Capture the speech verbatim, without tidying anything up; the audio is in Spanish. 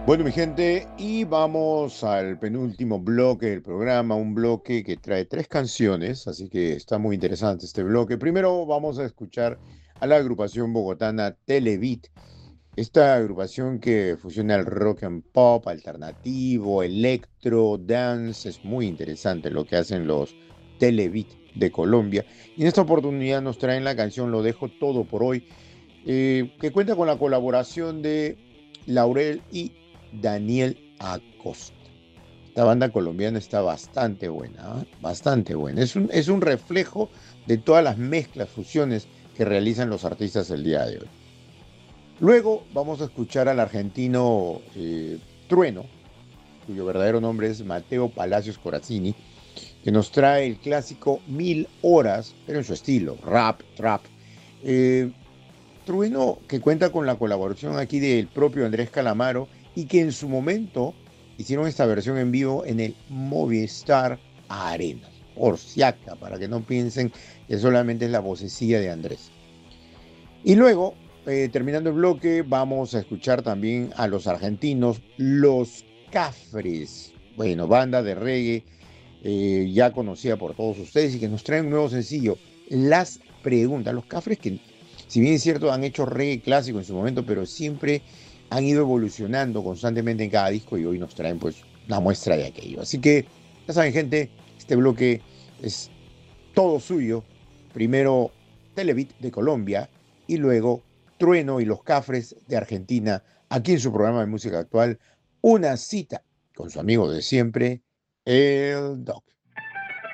Bueno, mi gente, y vamos al penúltimo bloque del programa, un bloque que trae tres canciones, así que está muy interesante este bloque. Primero vamos a escuchar a la agrupación bogotana Telebeat, esta agrupación que fusiona el rock and pop, alternativo, electro, dance. Es muy interesante lo que hacen los Telebeat de Colombia. Y en esta oportunidad nos traen la canción Lo dejo todo por hoy, eh, que cuenta con la colaboración de Laurel y Daniel Acosta. Esta banda colombiana está bastante buena, ¿ah? Bastante buena. Es un, es un reflejo de todas las mezclas, fusiones que realizan los artistas el día de hoy. Luego vamos a escuchar al argentino eh, Trueno, cuyo verdadero nombre es Mateo Palacios Corazzini, que nos trae el clásico Mil Horas, pero en su estilo, rap, trap. Eh, Trueno, que cuenta con la colaboración aquí del propio Andrés Calamaro y que en su momento hicieron esta versión en vivo en el Movistar Arena. Por si acá, para que no piensen que solamente es la vocecilla de Andrés. Y luego, eh, terminando el bloque, vamos a escuchar también a los argentinos, Los Cafres. Bueno, banda de reggae eh, ya conocida por todos ustedes y que nos traen un nuevo sencillo, Las Preguntas. Los Cafres que, si bien es cierto, han hecho reggae clásico en su momento, pero siempre han ido evolucionando constantemente en cada disco y hoy nos traen pues una muestra de aquello. Así que, ya saben, gente, este bloque es todo suyo. Primero Televit de Colombia y luego Trueno y los Cafres de Argentina, aquí en su programa de música actual, una cita con su amigo de siempre, el Doc.